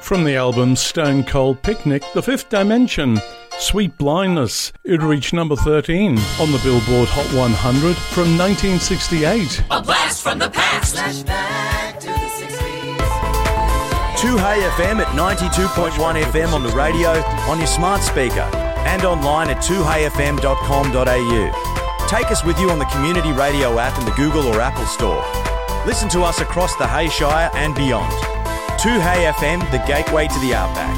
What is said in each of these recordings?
From the album Stone Cold Picnic, The Fifth Dimension, Sweet Blindness. It reached number 13 on the Billboard Hot 100 from 1968. A blast from the past. Flashback to the 60s. 2Hey FM at 92.1 FM on the radio, on your smart speaker, and online at 2heyfm.com.au. Take us with you on the Community Radio app in the Google or Apple Store. Listen to us across the Hay Shire and beyond. 2Hey FM, the gateway to the outback.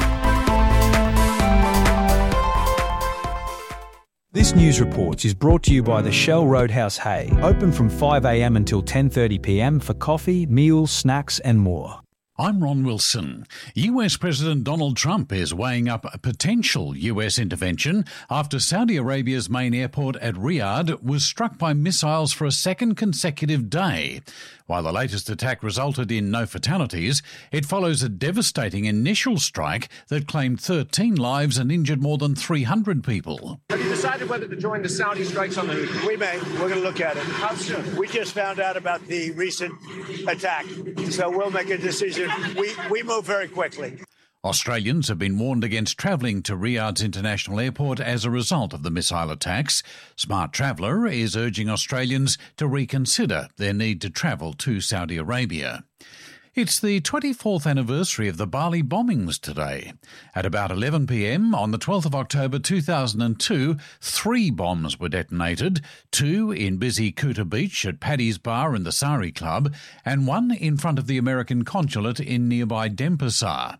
This news report is brought to you by the Shell Roadhouse Hay, open from 5am until 10:30pm for coffee, meals, snacks and more. I'm Ron Wilson. US President Donald Trump is weighing up a potential US intervention after Saudi Arabia's main airport at Riyadh was struck by missiles for a second consecutive day. While the latest attack resulted in no fatalities, it follows a devastating initial strike that claimed 13 lives and injured more than 300 people. Have you decided whether to join the Saudi strikes on the Houthis? We may. We're going to look at it. How soon? We just found out about the recent attack, so we'll make a decision. We move very quickly. Australians have been warned against travelling to Riyadh's international airport as a result of the missile attacks. Smart Traveller is urging Australians to reconsider their need to travel to Saudi Arabia. It's the 24th anniversary of the Bali bombings today. At about 11pm on the 12th of October 2002, 3 bombs were detonated, 2 in busy Kuta Beach at Paddy's Bar and the Sari Club, and 1 in front of the American consulate in nearby Denpasar.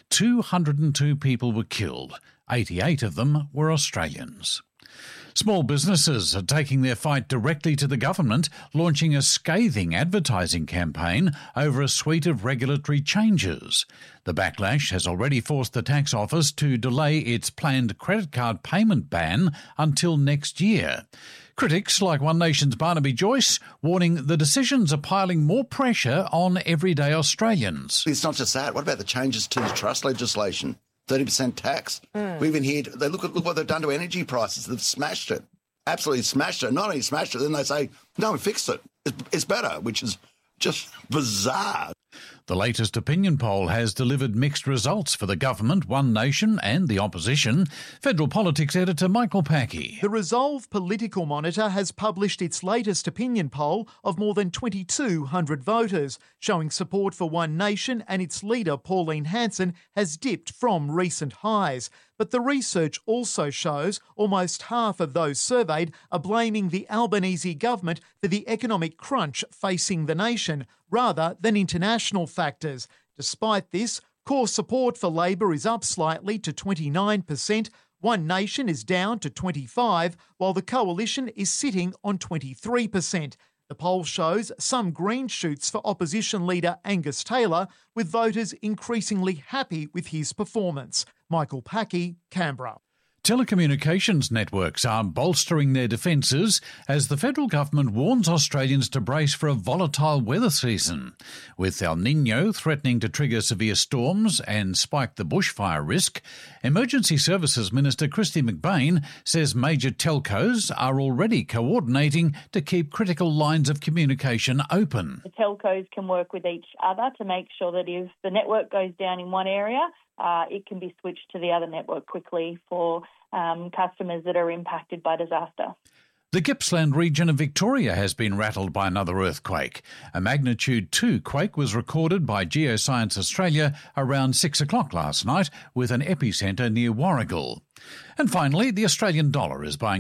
202 people were killed. 88 of them were Australians. Small businesses are taking their fight directly to the government, launching a scathing advertising campaign over a suite of regulatory changes. The backlash has already forced the tax office to delay its planned credit card payment ban until next year. Critics like One Nation's Barnaby Joyce warning the decisions are piling more pressure on everyday Australians. It's not just that. What about the changes to the trust legislation? 30% tax. We even hear they look what they've done to energy prices. They've smashed it, absolutely smashed it. Not only smashed it, then they say, no, we fixed it. It's better, which is just bizarre. The latest opinion poll has delivered mixed results for the government, One Nation and the opposition. Federal Politics editor Michael Packey. The Resolve Political Monitor has published its latest opinion poll of more than 2,200 voters, showing support for One Nation and its leader Pauline Hanson has dipped from recent highs. But the research also shows almost half of those surveyed are blaming the Albanese government for the economic crunch facing the nation, rather than international factors. Despite this, core support for Labor is up slightly to 29%, One Nation is down to 25%, while the Coalition is sitting on 23%. The poll shows some green shoots for opposition leader Angus Taylor, with voters increasingly happy with his performance. Michael Packey, Canberra. Telecommunications networks are bolstering their defences as the federal government warns Australians to brace for a volatile weather season. With El Niño threatening to trigger severe storms and spike the bushfire risk, Emergency Services Minister Kristy McBain says major telcos are already coordinating to keep critical lines of communication open. The telcos can work with each other to make sure that if the network goes down in one area, it can be switched to the other network quickly for customers that are impacted by disaster. The Gippsland region of Victoria has been rattled by another earthquake. A magnitude 2 quake was recorded by Geoscience Australia around 6 o'clock last night, with an epicentre near Warragul. And finally, the Australian dollar is buying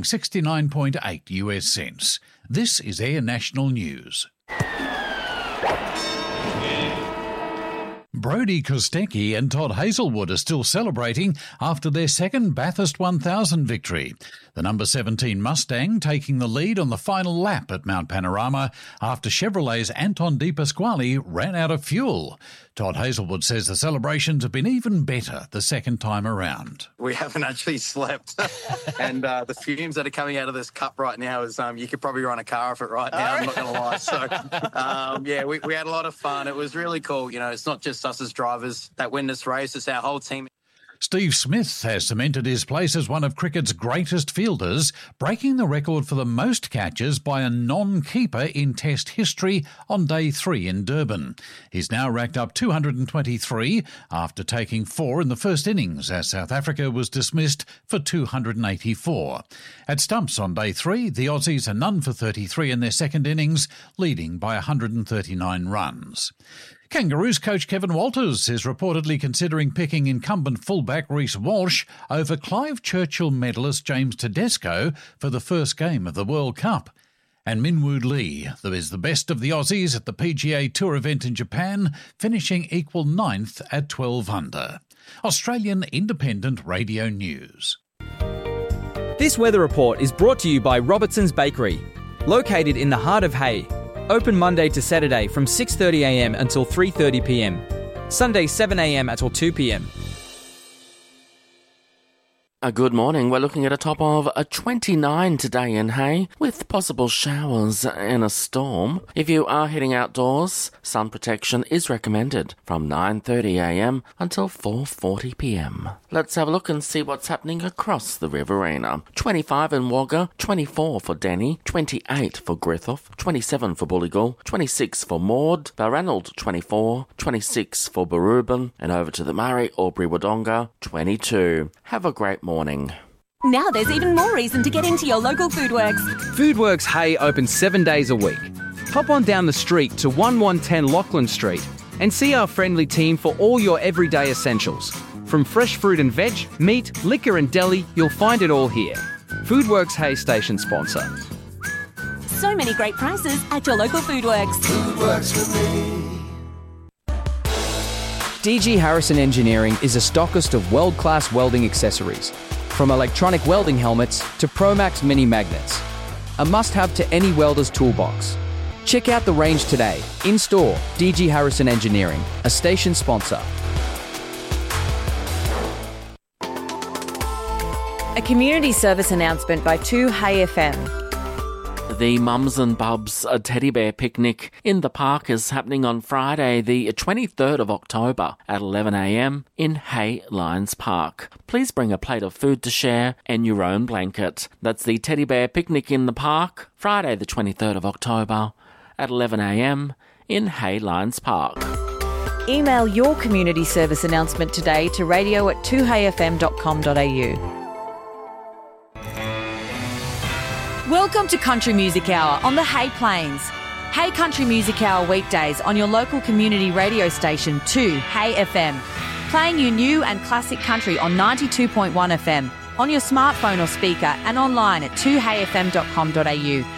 69.8 US cents. This is Air National News. Brodie Kostecki and Todd Hazelwood are still celebrating after their second Bathurst 1000 victory. The number 17 Mustang taking the lead on the final lap at Mount Panorama after Chevrolet's Anton De Pasquale ran out of fuel. Todd Hazelwood says the celebrations have been even better the second time around. We haven't actually slept, and the fumes that are coming out of this cup right now is you could probably run a car off it right now, I'm not going to lie. So, we had a lot of fun. It was really cool. You know, it's not just us as drivers that win this race, it's our whole team. Steve Smith has cemented his place as one of cricket's greatest fielders, breaking the record for the most catches by a non-keeper in Test history on day 3 in Durban. He's now racked up 223 after taking 4 in the first innings as South Africa was dismissed for 284. At stumps on day 3, the Aussies are none for 33 in their second innings, leading by 139 runs. Kangaroos coach Kevin Walters is reportedly considering picking incumbent fullback Reece Walsh over Clive Churchill medalist James Tedesco for the first game of the World Cup. And Minwoo Lee is the best of the Aussies at the PGA Tour event in Japan, finishing equal 9th at 12 under. Australian Independent Radio News. This weather report is brought to you by Robertson's Bakery, located in the heart of Hay. Open Monday to Saturday from 6:30am until 3:30pm. Sunday 7am until 2pm. Good morning. We're looking at a top of 29 today in Hay, with possible showers and a storm. If you are heading outdoors, sun protection is recommended from 9:30am until 4:40pm. Let's have a look and see what's happening across the Riverina. 25 in Wagga, 24 for Denny, 28 for Griffith, 27 for Bulligal, 26 for Maud, Balranald 24, 26 for Barubin, and over to the Murray, Albury-Wodonga, 22. Have a great morning. Now there's even more reason to get into your local Foodworks. Foodworks Hay opens 7 days a week. Hop on down the street to 1110 Lachlan Street and see our friendly team for all your everyday essentials. From fresh fruit and veg, meat, liquor and deli, you'll find it all here. Foodworks Hay station sponsor. So many great prices at your local Foodworks. Foodworks for me. DG Harrison Engineering is a stockist of world-class welding accessories, from electronic welding helmets to Promax mini magnets. A must-have to any welder's toolbox. Check out the range today. In-store, DG Harrison Engineering, a station sponsor. A community service announcement by 2Hay FM. The Mums and Bubs Teddy Bear Picnic in the park is happening on Friday, the 23rd of October at 11am in Hay Lions Park. Please bring a plate of food to share and your own blanket. That's the Teddy Bear Picnic in the park, Friday the 23rd of October at 11am in Hay Lions Park. Email your community service announcement today to radio@2hayfm.com.au. Welcome to Country Music Hour on the Hay Plains. Hay Country Music Hour weekdays on your local community radio station 2Hay FM. Playing you new and classic country on 92.1 FM, on your smartphone or speaker and online at 2hayfm.com.au